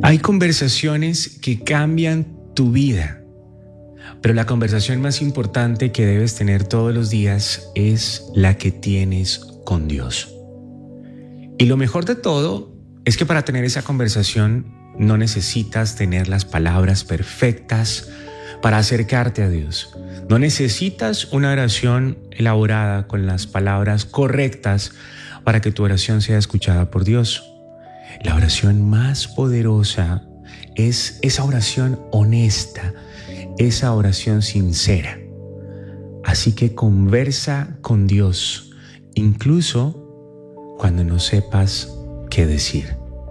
Hay conversaciones que cambian tu vida, pero la conversación más importante que debes tener todos los días es la que tienes con Dios. Y lo mejor de todo es que para tener esa conversación no necesitas tener las palabras perfectas para acercarte a Dios. No necesitas una oración elaborada con las palabras correctas para que tu oración sea escuchada por Dios. La oración más poderosa es esa oración honesta, esa oración sincera. Así que conversa con Dios, incluso cuando no sepas qué decir.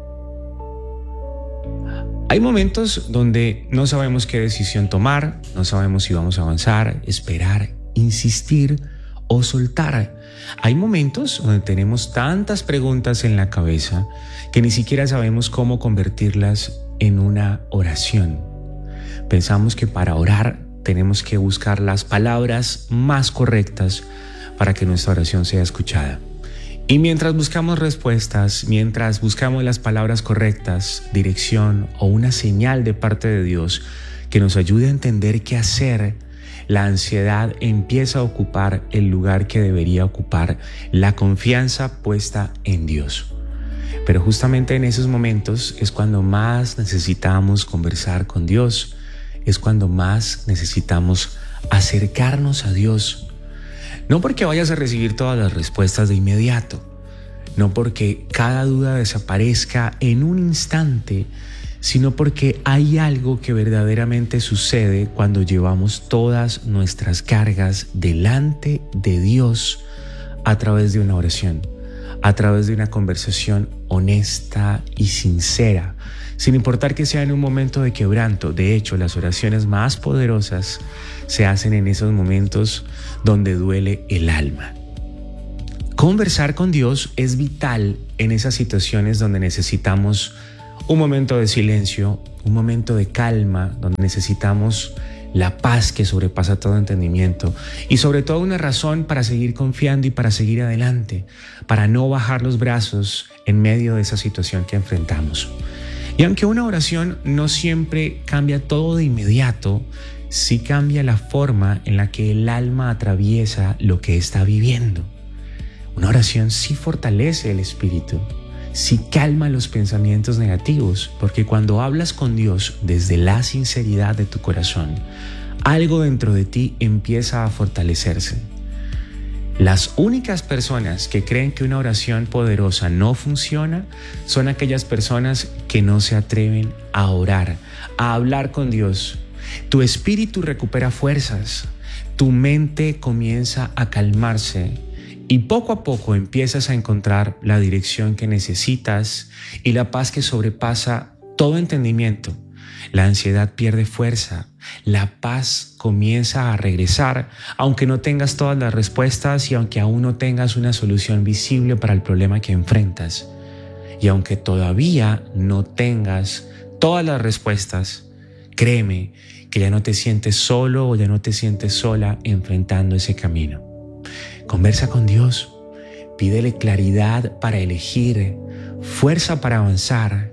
Hay momentos donde no sabemos qué decisión tomar, no sabemos si vamos a avanzar, esperar, insistir o soltar. Hay momentos donde tenemos tantas preguntas en la cabeza que ni siquiera sabemos cómo convertirlas en una oración. Pensamos que para orar tenemos que buscar las palabras más correctas para que nuestra oración sea escuchada. Y mientras buscamos respuestas, mientras buscamos las palabras correctas, dirección o una señal de parte de Dios que nos ayude a entender qué hacer, la ansiedad empieza a ocupar el lugar que debería ocupar la confianza puesta en Dios. Pero justamente en esos momentos es cuando más necesitamos conversar con Dios, es cuando más necesitamos acercarnos a Dios. No porque vayas a recibir todas las respuestas de inmediato, no porque cada duda desaparezca en un instante, sino porque hay algo que verdaderamente sucede cuando llevamos todas nuestras cargas delante de Dios a través de una oración, a través de una conversación honesta y sincera, sin importar que sea en un momento de quebranto. De hecho, las oraciones más poderosas se hacen en esos momentos donde duele el alma. Conversar con Dios es vital en esas situaciones donde necesitamos un momento de silencio, un momento de calma, donde necesitamos la paz que sobrepasa todo entendimiento y sobre todo una razón para seguir confiando y para seguir adelante, para no bajar los brazos en medio de esa situación que enfrentamos. Y aunque una oración no siempre cambia todo de inmediato, sí cambia la forma en la que el alma atraviesa lo que está viviendo. Una oración sí fortalece el espíritu, sí calma los pensamientos negativos, porque cuando hablas con Dios desde la sinceridad de tu corazón, algo dentro de ti empieza a fortalecerse. Las únicas personas que creen que una oración poderosa no funciona son aquellas personas que no se atreven a orar, a hablar con Dios. Tu espíritu recupera fuerzas, tu mente comienza a calmarse y poco a poco empiezas a encontrar la dirección que necesitas y la paz que sobrepasa todo entendimiento. La ansiedad pierde fuerza, la paz comienza a regresar, aunque no tengas todas las respuestas y aunque aún no tengas una solución visible para el problema que enfrentas. Y aunque todavía no tengas todas las respuestas, créeme que ya no te sientes solo o ya no te sientes sola enfrentando ese camino. Conversa con Dios, pídele claridad para elegir, fuerza para avanzar,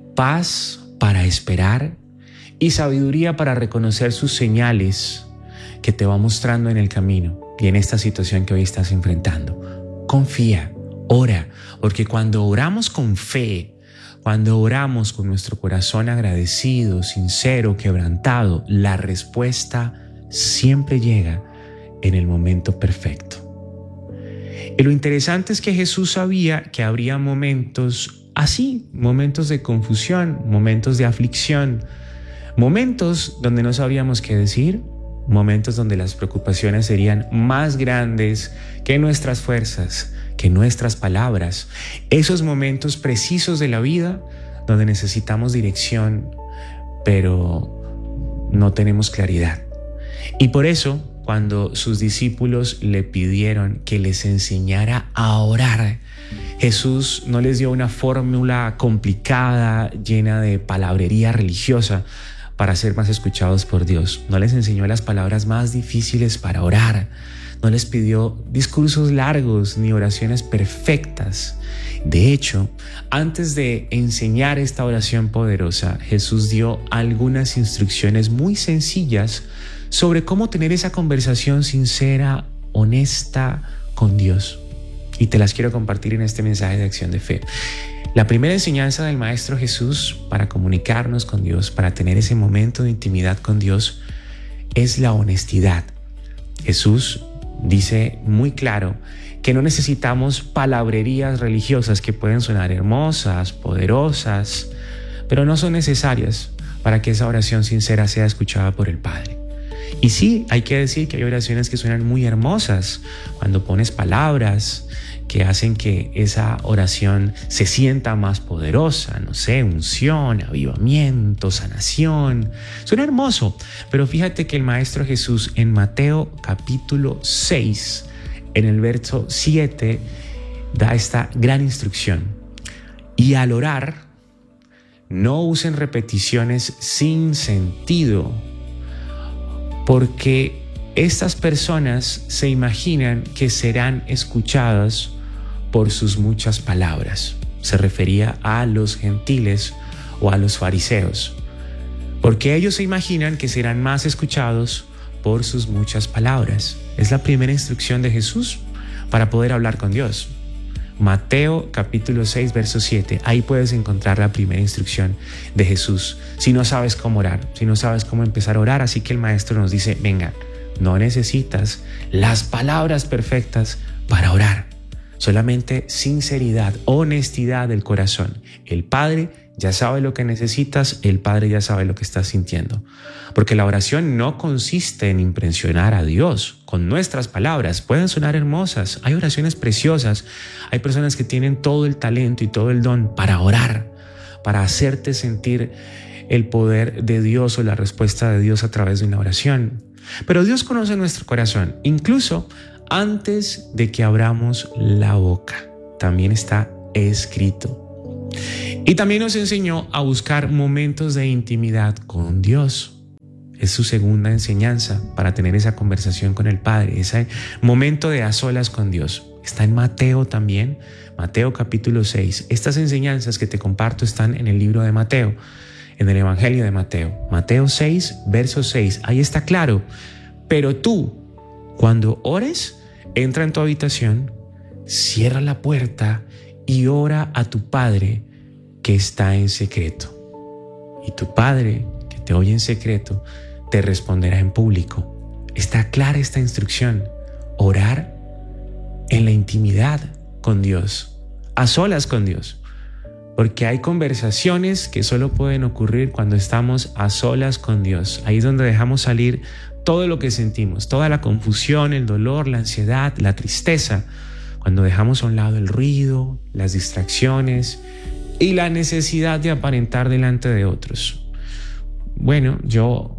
paz para esperar y sabiduría para reconocer sus señales que te va mostrando en el camino y en esta situación que hoy estás enfrentando. Confía, ora, porque cuando oramos con fe, cuando oramos con nuestro corazón agradecido, sincero, quebrantado, la respuesta siempre llega en el momento perfecto. Y lo interesante es que Jesús sabía que habría momentos así, momentos de confusión, momentos de aflicción, momentos donde no sabíamos qué decir, momentos donde las preocupaciones serían más grandes que nuestras fuerzas, que nuestras palabras. Esos momentos precisos de la vida donde necesitamos dirección, pero no tenemos claridad. Y por eso, cuando sus discípulos le pidieron que les enseñara a orar, Jesús no les dio una fórmula complicada, llena de palabrería religiosa para ser más escuchados por Dios. No les enseñó las palabras más difíciles para orar. no les pidió discursos largos ni oraciones perfectas. De hecho, antes de enseñar esta oración poderosa, Jesús dio algunas instrucciones muy sencillas sobre cómo tener esa conversación sincera, honesta con Dios. Y te las quiero compartir en este mensaje de Acción de Fe. La primera enseñanza del Maestro Jesús para comunicarnos con Dios, para tener ese momento de intimidad con Dios, es la honestidad. Jesús dice muy claro que no necesitamos palabrerías religiosas que pueden sonar hermosas, poderosas, pero no son necesarias para que esa oración sincera sea escuchada por el Padre. Y sí, hay que decir que hay oraciones que suenan muy hermosas cuando pones palabras que hacen que esa oración se sienta más poderosa, no sé, unción, avivamiento, sanación. Suena hermoso, pero fíjate que el Maestro Jesús en Mateo capítulo 6, en el verso 7, da esta gran instrucción. Y al orar, no usen repeticiones sin sentido, porque estas personas se imaginan que serán escuchadas por sus muchas palabras. Se refería a los gentiles o a los fariseos, porque ellos se imaginan que serán más escuchados por sus muchas palabras. Es la primera instrucción de Jesús para poder hablar con Dios. Mateo capítulo 6, verso 7. Ahí puedes encontrar la primera instrucción de Jesús. Si no sabes cómo orar, si no sabes cómo empezar a orar, así que el Maestro nos dice, venga, no necesitas las palabras perfectas para orar. Solamente sinceridad, honestidad del corazón. El Padre ya sabe lo que necesitas, el Padre ya sabe lo que estás sintiendo. Porque la oración no consiste en impresionar a Dios con nuestras palabras. Pueden sonar hermosas, hay oraciones preciosas, hay personas que tienen todo el talento y todo el don para orar, para hacerte sentir el poder de Dios o la respuesta de Dios a través de una oración. Pero Dios conoce nuestro corazón, incluso antes de que abramos la boca. También está escrito. Y también nos enseñó a buscar momentos de intimidad con Dios. Es su segunda enseñanza para tener esa conversación con el Padre, ese momento de a solas con Dios. Está en Mateo también, Mateo capítulo 6. Estas enseñanzas que te comparto están en el libro de Mateo, en el Evangelio de Mateo. Mateo 6, verso 6. Ahí está claro. Pero tú, cuando ores, entra en tu habitación, cierra la puerta y ora a tu Padre que está en secreto. Y tu Padre, que te oye en secreto, te responderá en público. Está clara esta instrucción. Orar en la intimidad con Dios, a solas con Dios. Porque hay conversaciones que solo pueden ocurrir cuando estamos a solas con Dios. Ahí es donde dejamos salir todo lo que sentimos, toda la confusión, el dolor, la ansiedad, la tristeza. Cuando dejamos a un lado el ruido, las distracciones y la necesidad de aparentar delante de otros. Bueno, yo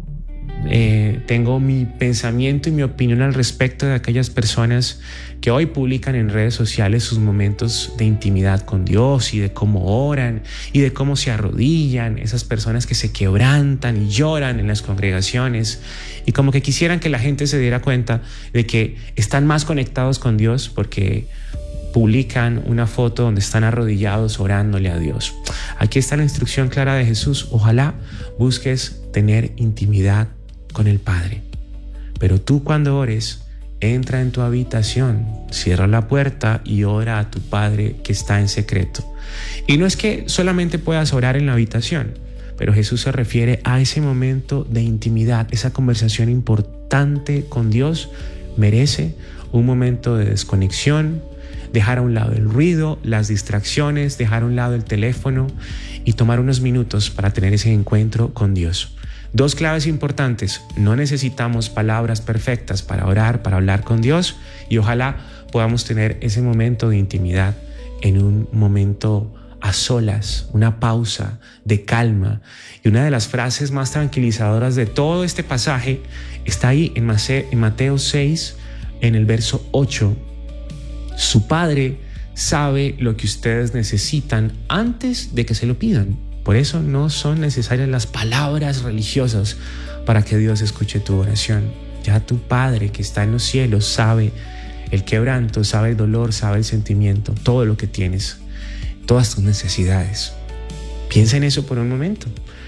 tengo mi pensamiento y mi opinión al respecto de aquellas personas que hoy publican en redes sociales sus momentos de intimidad con Dios y de cómo oran y de cómo se arrodillan, esas personas que se quebrantan y lloran en las congregaciones y como que quisieran que la gente se diera cuenta de que están más conectados con Dios porque publican una foto donde están arrodillados orándole a Dios. Aquí está la instrucción clara de Jesús. Ojalá busques tener intimidad con el Padre. Pero tú cuando ores, entra en tu habitación, cierra la puerta y ora a tu Padre que está en secreto. Y no es que solamente puedas orar en la habitación, pero Jesús se refiere a ese momento de intimidad, esa conversación importante con Dios merece un momento de desconexión, dejar a un lado el ruido, las distracciones, dejar a un lado el teléfono y tomar unos minutos para tener ese encuentro con Dios. Dos claves importantes: no necesitamos palabras perfectas para orar, para hablar con Dios, y ojalá podamos tener ese momento de intimidad en un momento a solas, una pausa de calma. Y una de las frases más tranquilizadoras de todo este pasaje está ahí en Mateo 6, en el verso 8. Su Padre sabe lo que ustedes necesitan antes de que se lo pidan. Por eso no son necesarias las palabras religiosas para que Dios escuche tu oración. Ya tu Padre que está en los cielos sabe el quebranto, sabe el dolor, sabe el sentimiento, todo lo que tienes, todas tus necesidades. Piensa en eso por un momento.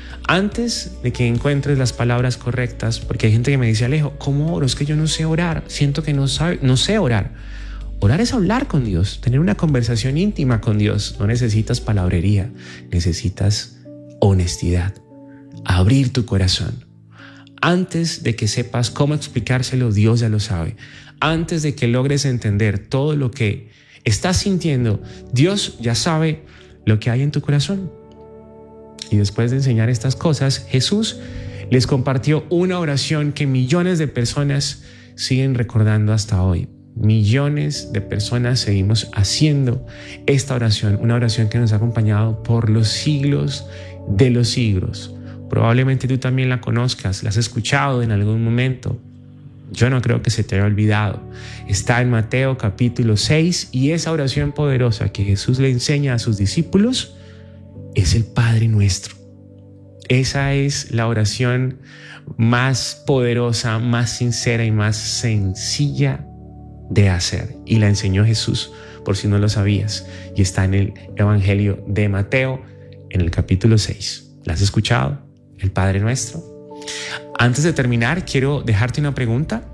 Antes de que encuentres las palabras correctas, porque hay gente que me dice: Alejo, ¿cómo oro? Es que yo no sé orar, siento que no sé orar. Orar es hablar con Dios, tener una conversación íntima con Dios. No necesitas palabrería, necesitas honestidad, abrir tu corazón. Antes de que sepas cómo explicárselo, Dios ya lo sabe. Antes de que logres entender todo lo que estás sintiendo, Dios ya sabe lo que hay en tu corazón. Y después de enseñar estas cosas, Jesús les compartió una oración que millones de personas siguen recordando hasta hoy. Millones de personas seguimos haciendo esta oración, una oración que nos ha acompañado por los siglos de los siglos. Probablemente tú también la conozcas, la has escuchado en algún momento. Yo no creo que se te haya olvidado. Está en Mateo capítulo 6 y esa oración poderosa que Jesús le enseña a sus discípulos es el Padre Nuestro. Esa es la oración más poderosa, más sincera y más sencilla de hacer. Y la enseñó Jesús, por si no lo sabías. Y está en el Evangelio de Mateo, en el capítulo 6. ¿La has escuchado? El Padre Nuestro. Antes de terminar, quiero dejarte una pregunta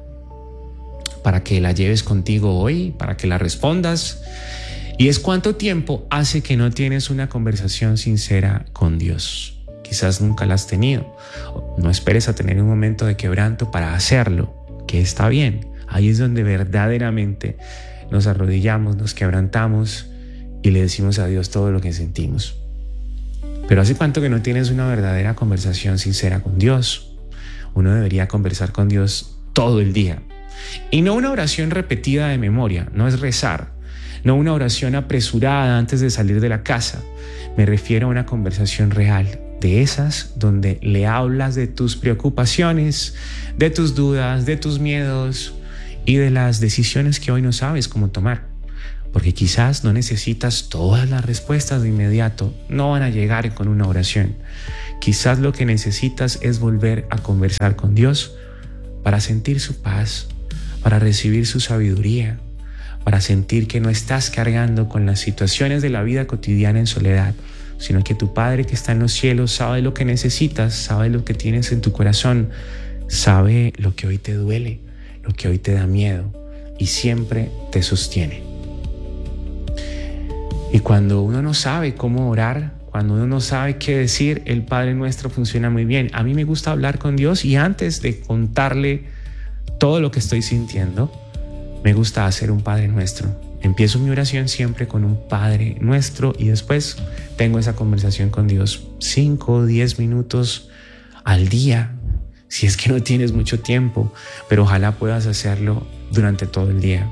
para que la lleves contigo hoy, para que la respondas. Y es: ¿cuánto tiempo hace que no tienes una conversación sincera con Dios? Quizás nunca la has tenido. No esperes a tener un momento de quebranto para hacerlo, que está bien. Ahí es donde verdaderamente nos arrodillamos, nos quebrantamos y le decimos a Dios todo lo que sentimos. Pero ¿hace cuánto que no tienes una verdadera conversación sincera con Dios? Uno debería conversar con Dios todo el día. Y no una oración repetida de memoria, no es rezar. No una oración apresurada antes de salir de la casa. Me refiero a una conversación real, de esas donde le hablas de tus preocupaciones, de tus dudas, de tus miedos y de las decisiones que hoy no sabes cómo tomar. Porque quizás no necesitas todas las respuestas de inmediato, no van a llegar con una oración. Quizás lo que necesitas es volver a conversar con Dios para sentir su paz, para recibir su sabiduría, para sentir que no estás cargando con las situaciones de la vida cotidiana en soledad, sino que tu Padre que está en los cielos sabe lo que necesitas, sabe lo que tienes en tu corazón, sabe lo que hoy te duele, lo que hoy te da miedo y siempre te sostiene. Y cuando uno no sabe cómo orar, cuando uno no sabe qué decir, el Padre Nuestro funciona muy bien. A mí me gusta hablar con Dios y antes de contarle todo lo que estoy sintiendo, me gusta hacer un Padre Nuestro. Empiezo mi oración siempre con un Padre Nuestro y después tengo esa conversación con Dios 5 o 10 minutos al día, si es que no tienes mucho tiempo, pero ojalá puedas hacerlo durante todo el día,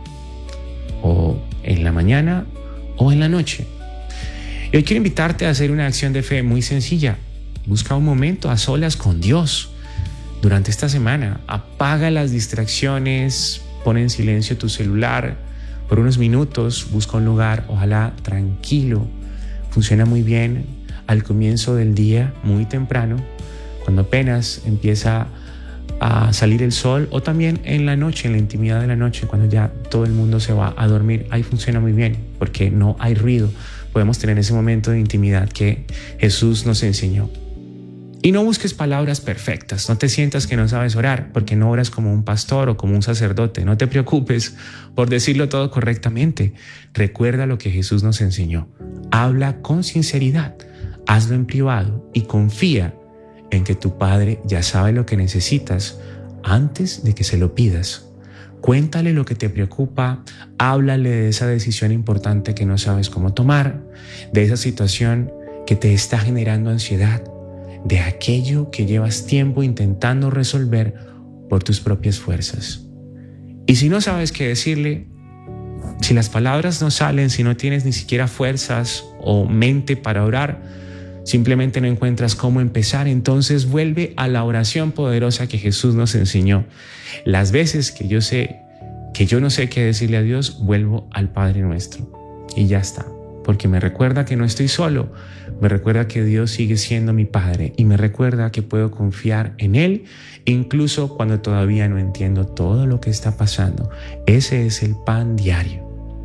o en la mañana o en la noche. Y hoy quiero invitarte a hacer una acción de fe muy sencilla. Busca un momento a solas con Dios durante esta semana. Apaga las distracciones, pon en silencio tu celular por unos minutos, busca un lugar, ojalá tranquilo. Funciona muy bien al comienzo del día, muy temprano, cuando apenas empieza a salir el sol, o también en la noche, en la intimidad de la noche, cuando ya todo el mundo se va a dormir. Ahí funciona muy bien porque no hay ruido. Podemos tener ese momento de intimidad que Jesús nos enseñó. Y no busques palabras perfectas. No te sientas que no sabes orar porque no oras como un pastor o como un sacerdote. No te preocupes por decirlo todo correctamente. Recuerda lo que Jesús nos enseñó. Habla con sinceridad. Hazlo en privado y confía en que tu Padre ya sabe lo que necesitas antes de que se lo pidas. Cuéntale lo que te preocupa, háblale de esa decisión importante que no sabes cómo tomar, de esa situación que te está generando ansiedad, de aquello que llevas tiempo intentando resolver por tus propias fuerzas. Y si no sabes qué decirle, si las palabras no salen, si no tienes ni siquiera fuerzas o mente para orar, simplemente no encuentras cómo empezar, entonces vuelve a la oración poderosa que Jesús nos enseñó. Las veces que yo no sé qué decirle a Dios, vuelvo al Padre Nuestro y ya está, porque me recuerda que no estoy solo, Me recuerda que Dios sigue siendo mi Padre y me recuerda que puedo confiar en Él incluso cuando todavía no entiendo todo lo que está pasando. Ese es el pan diario.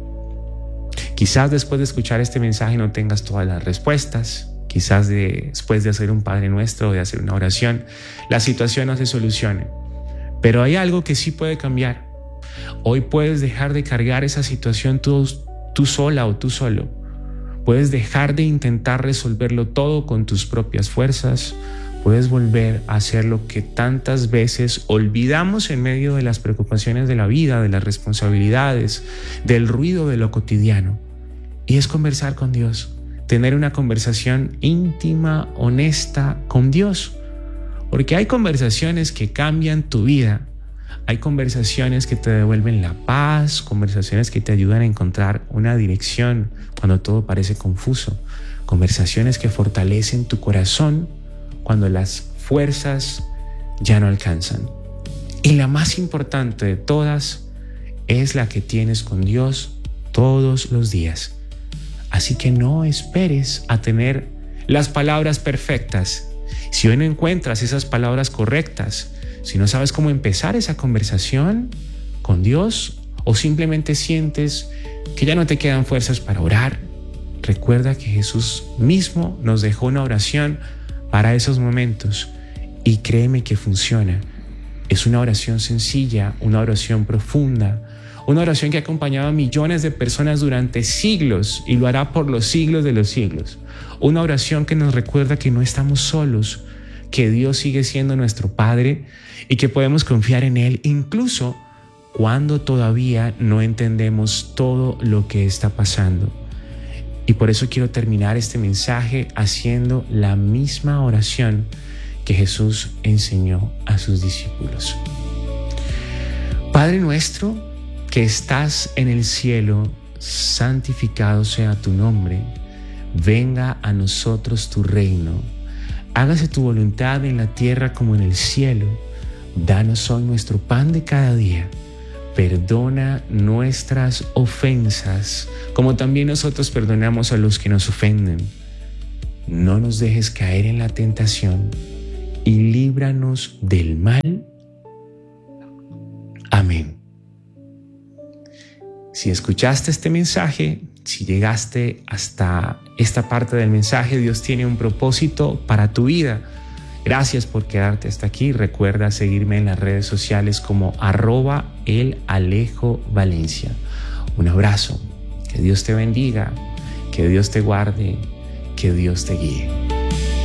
Quizás después de escuchar este mensaje no tengas todas las respuestas. Quizás después de hacer un Padre Nuestro o de hacer una oración, la situación no se solucione. Pero hay algo que sí puede cambiar. Hoy puedes dejar de cargar esa situación tú sola o tú solo. Puedes dejar de intentar resolverlo todo con tus propias fuerzas. Puedes volver a hacer lo que tantas veces olvidamos en medio de las preocupaciones de la vida, de las responsabilidades, del ruido de lo cotidiano. Y es conversar con Dios, tener una conversación íntima, honesta con Dios. Porque hay conversaciones que cambian tu vida. Hay conversaciones que te devuelven la paz, conversaciones que te ayudan a encontrar una dirección cuando todo parece confuso, conversaciones que fortalecen tu corazón cuando las fuerzas ya no alcanzan. Y la más importante de todas es la que tienes con Dios todos los días. Así que no esperes a tener las palabras perfectas. Si hoy no encuentras esas palabras correctas, si no sabes cómo empezar esa conversación con Dios o simplemente sientes que ya no te quedan fuerzas para orar, recuerda que Jesús mismo nos dejó una oración para esos momentos y créeme que funciona. Es una oración sencilla, una oración profunda, una oración que ha acompañado a millones de personas durante siglos y lo hará por los siglos de los siglos. Una oración que nos recuerda que no estamos solos, que Dios sigue siendo nuestro Padre y que podemos confiar en Él incluso cuando todavía no entendemos todo lo que está pasando. Y por eso quiero terminar este mensaje haciendo la misma oración que Jesús enseñó a sus discípulos. Padre nuestro que estás en el cielo, santificado sea tu nombre. Venga a nosotros tu reino. Hágase tu voluntad en la tierra como en el cielo. Danos hoy nuestro pan de cada día. Perdona nuestras ofensas, como también nosotros perdonamos a los que nos ofenden. No nos dejes caer en la tentación y líbranos del mal. Amén. Si escuchaste este mensaje, si llegaste hasta esta parte del mensaje, Dios tiene un propósito para tu vida. Gracias por quedarte hasta aquí. Recuerda seguirme en las redes sociales como @elAlejoValencia. Un abrazo. Que Dios te bendiga, que Dios te guarde, que Dios te guíe.